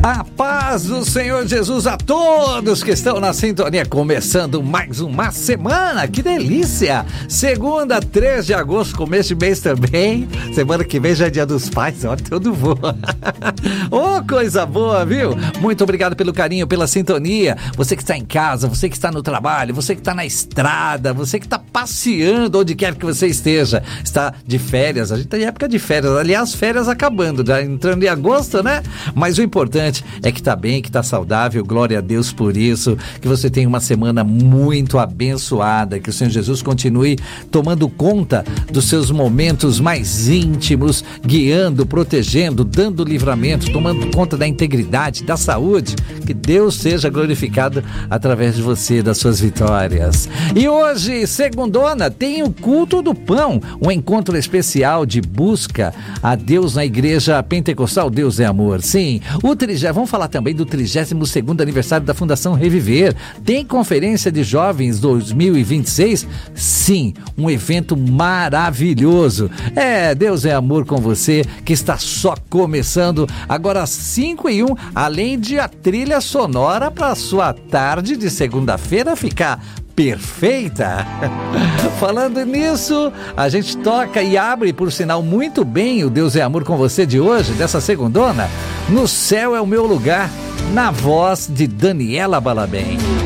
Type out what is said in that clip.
A paz do Senhor Jesus a todos que estão na sintonia, começando mais uma semana, que delícia! Segunda, 3 de agosto, começo de mês também, semana que vem já é dia dos pais, olha, tudo voa. Oh, coisa boa, viu? Muito obrigado pelo carinho, pela sintonia, você que está em casa, você que está no trabalho, você que está na estrada, você que está passeando, onde quer que você esteja, está de férias, a gente está em época de férias, aliás, férias acabando, já entrando em agosto, né? Mas o importante é que tá bem, que tá saudável, glória a Deus por isso, que você tenha uma semana muito abençoada, que o Senhor Jesus continue tomando conta dos seus momentos mais íntimos, guiando, protegendo, dando livramento, tomando conta da integridade, da saúde, que Deus seja glorificado através de você, das suas vitórias. E hoje, segundona, tem o culto do pão, um encontro especial de busca a Deus na igreja pentecostal Deus é Amor. Sim, vamos falar também do 32º aniversário da Fundação Reviver. Tem conferência de jovens 2026? Sim, um evento maravilhoso. Deus é Amor com você, que está só começando agora às 5h01, além de a trilha sonora para sua tarde de segunda-feira ficar perfeita. Falando nisso, a gente toca e abre, por sinal, muito bem o Deus é Amor com você de hoje, dessa segundona. No céu é o meu lugar, na voz de Daniela Balabem.